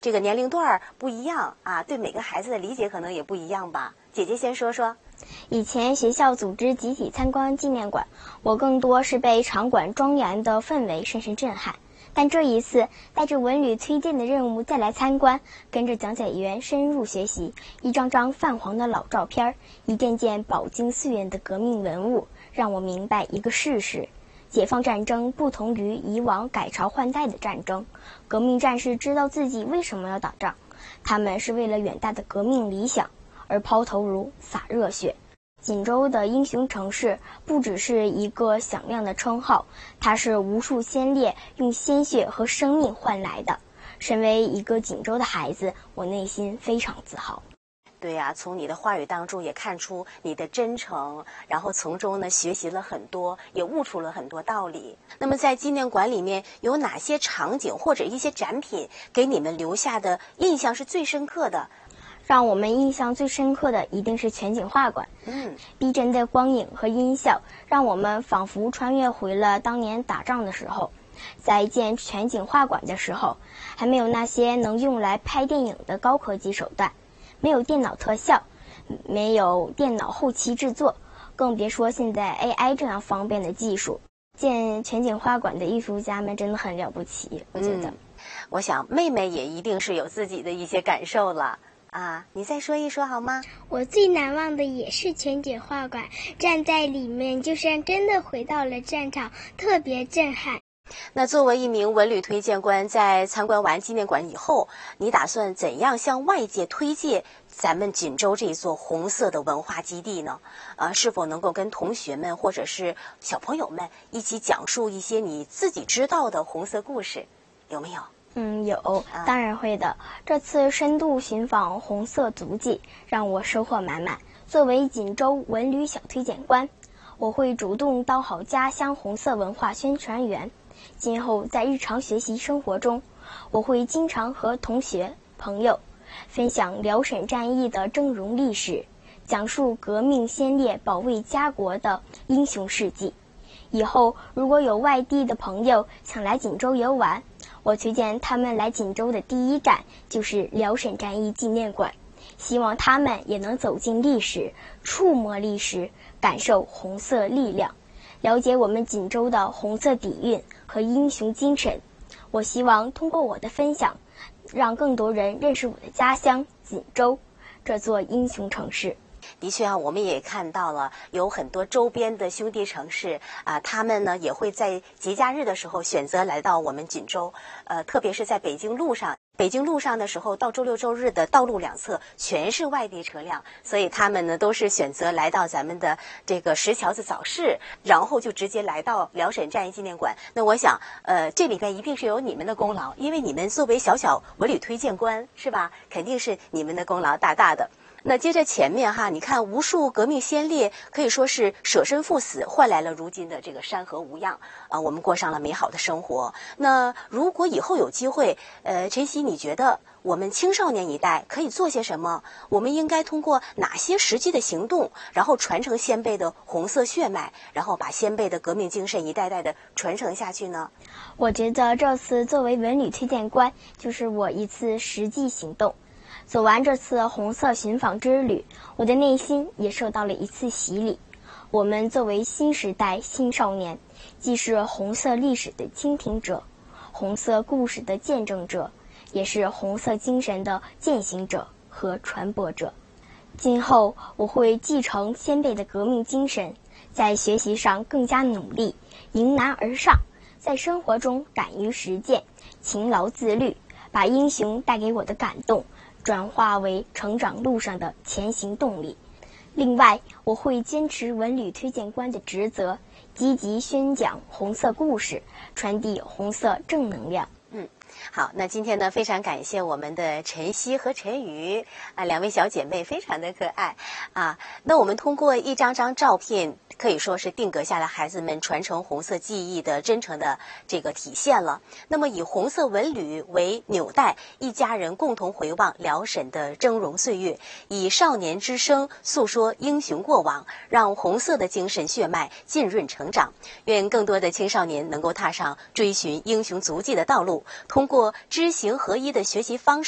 这个年龄段不一样啊，对每个孩子的理解可能也不一样吧。姐姐先说说。 以前学校组织集体参观纪念馆，我更多是被场馆庄严的氛围深深震撼。但这一次带着文旅推荐的任务再来参观，跟着讲解员深入学习，一张张泛黄的老照片，一件件饱经岁月的革命文物，让我明白一个事实：解放战争不同于以往改朝换代的战争，革命战士知道自己为什么要打仗，他们是为了远大的革命理想而抛头颅洒热血。锦州的英雄城市不只是一个响亮的称号，它是无数先烈用鲜血和生命换来的。身为一个锦州的孩子，我内心非常自豪。 对呀，从你的话语当中也看出你的真诚，然后从中呢学习了很多，也悟出了很多道理。那么在纪念馆里面有哪些场景或者一些展品给你们留下的印象是最深刻的？ 让我们印象最深刻的一定是全景画馆。逼真的光影和音效让我们仿佛穿越回了当年打仗的时候。在建全景画馆的时候，还没有那些能用来拍电影的高科技手段，没有电脑特效，没有电脑后期制作，更别说现在 AI 这样方便的技术。建全景画馆的艺术家们真的很了不起，我觉得。 我想妹妹也一定是有自己的一些感受了。你再说一说好吗？ 我最难忘的也是全景画馆，站在里面就像真的回到了战场，特别震撼。 那作为一名文旅推荐官，在参观完纪念馆以后，你打算怎样向外界推介咱们锦州这座红色的文化基地呢？是否能够跟同学们或者是小朋友们一起讲述一些你自己知道的红色故事，有没有？ 有，当然会的。这次深度寻访红色足迹，让我收获满满。作为锦州文旅小推荐官，我会主动当好家乡红色文化宣传员。今后在日常学习生活中，我会经常和同学、朋友分享辽沈战役的峥嵘历史，讲述革命先烈保卫家国的英雄事迹。以后如果有外地的朋友想来锦州游玩，我推荐他们来锦州的第一站就是辽沈战役纪念馆，希望他们也能走进历史，触摸历史，感受红色力量，了解我们锦州的红色底蕴和英雄精神。我希望通过我的分享，让更多人认识我的家乡锦州这座英雄城市。 的确我们也看到了有很多周边的兄弟城市他们呢也会在节假日的时候选择来到我们锦州，特别是在北京路上。北京路上的时候，到周六周日的道路两侧全是外地车辆，所以他们呢都是选择来到咱们的这个石桥子早市，然后就直接来到辽沈战役纪念馆。那我想这里边一定是有你们的功劳，因为你们作为小小文旅推荐官是吧，肯定是你们的功劳大大的。那接着前面你看无数革命先烈可以说是舍身赴死，换来了如今的这个山河无恙我们过上了美好的生活。那如果以后有机会晨曦，你觉得我们青少年一代可以做些什么？我们应该通过哪些实际的行动，然后传承先辈的红色血脉，然后把先辈的革命精神一代代的传承下去呢？ 我觉得这次作为文旅推荐官，就是我一次实际行动。走完这次红色寻访之旅，我的内心也受到了一次洗礼。我们作为新时代新少年，既是红色历史的倾听者，红色故事的见证者，也是红色精神的践行者和传播者。今后我会继承先辈的革命精神，在学习上更加努力，迎难而上，在生活中敢于实践，勤劳自律，把英雄带给我的感动转化为成长路上的前行动力。另外，我会坚持文旅推荐官的职责，积极宣讲红色故事，传递红色正能量。 好，那今天呢，非常感谢我们的晨曦和陈宇两位小姐妹，非常的可爱那我们通过一张张照片，可以说是定格下来孩子们传承红色记忆的真诚的这个体现了。那么以红色文旅为纽带，一家人共同回望辽沈的峥嵘岁月，以少年之声诉说英雄过往，让红色的精神血脉浸润成长。愿更多的青少年能够踏上追寻英雄足迹的道路，通过知行合一的学习方式